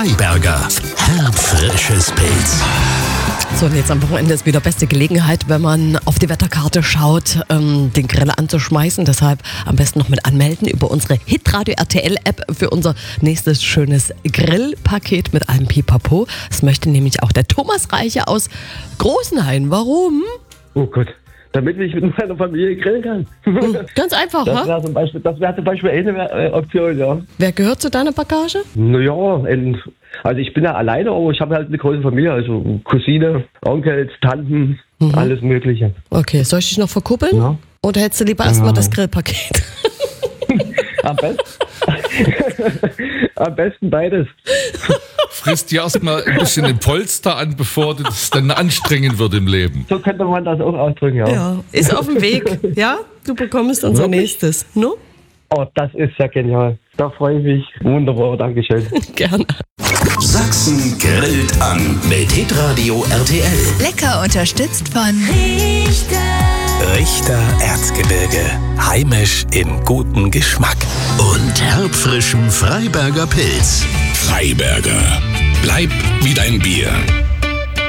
Freiberger. Herbfrisches Pilz. So, und jetzt am Wochenende ist wieder beste Gelegenheit, wenn man auf die Wetterkarte schaut, den Grill anzuschmeißen. Deshalb am besten noch mit anmelden über unsere Hitradio RTL App für unser nächstes schönes Grillpaket mit allem Pipapo. Das möchte nämlich auch der Thomas Reiche aus Großenhain. Warum? Oh Gott, damit ich mit meiner Familie grillen kann. Ganz einfach, Das wäre zum Beispiel eine Option, ja. Wer gehört zu deiner Bagage? Naja, also ich bin ja alleine, aber ich habe halt eine große Familie, also Cousine, Onkels, Tanten, alles Mögliche. Okay, soll ich dich noch verkuppeln? Ja. Oder hättest du lieber erstmal das Grillpaket? Am besten beides. Frisst dir erstmal ein bisschen ein Polster an, bevor das dann anstrengend wird im Leben. So könnte man das auch ausdrücken, ja. Ja, ist auf dem Weg. Ja, du bekommst unser nächstes. No? Oh, das ist ja genial. Da freue ich mich. Wunderbar, Dankeschön. Gerne. Sachsen grillt an mit Hitradio RTL. Lecker unterstützt von Richter Erzgebirge. Heimisch in gutem Geschmack. Und herbfrischem Freiberger Pilz. Freiberger. Bleib wie dein Bier.